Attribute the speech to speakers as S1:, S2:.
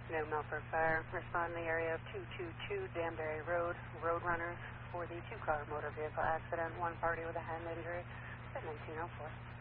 S1: afternoon, Milford Fire. Respond in the area of 222 Danbury Road, Roadrunners, for the two-car motor vehicle accident. One party with a hand injury at 1904.